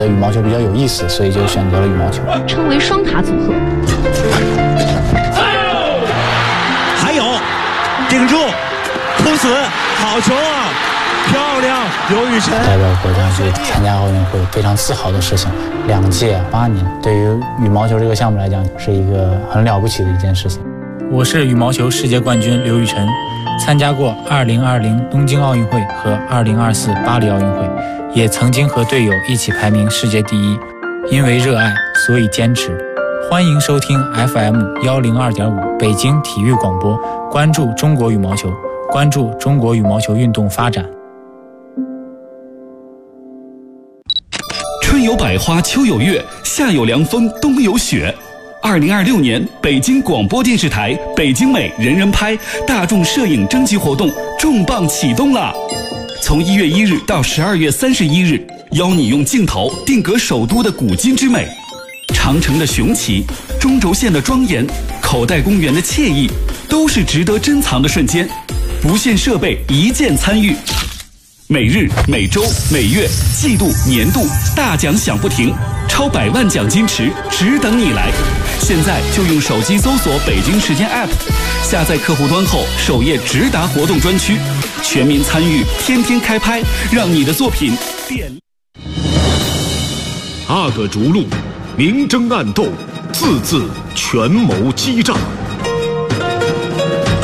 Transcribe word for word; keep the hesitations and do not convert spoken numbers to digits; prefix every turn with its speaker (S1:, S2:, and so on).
S1: 羽毛球比较有意思，所以就选择了羽毛球，
S2: 称为双塔组合。
S3: 还有顶住，突死，好球啊！漂亮，刘雨辰
S1: 代表国家去参加奥运会，非常自豪的事情。两届八年，对于羽毛球这个项目来讲，是一个很了不起的一件事情。
S4: 我是羽毛球世界冠军刘雨辰，参加过二零二零东京奥运会和二零二四巴黎奥运会，也曾经和队友一起排名世界第一。因为热爱，所以坚持。欢迎收听 F M 一零二点五北京体育广播，关注中国羽毛球，关注中国羽毛球运动发展。
S5: 春有百花，秋有月，夏有凉风，冬有雪。二零二六年北京广播电视台北京美人人拍大众摄影征集活动重磅启动了！从一月一日到十二月三十一日，邀你用镜头定格首都的古今之美，长城的雄奇，中轴线的庄严，口袋公园的惬意，都是值得珍藏的瞬间。不限设备，一键参与。每日、每周、每月、季度、年度大奖响不停，超百万奖金池只等你来！现在就用手机搜索北京时间 App， 下载客户端后，首页直达活动专区，全民参与，天天开拍，让你的作品点。
S6: 阿哥逐鹿，明争暗斗，字字权谋激战。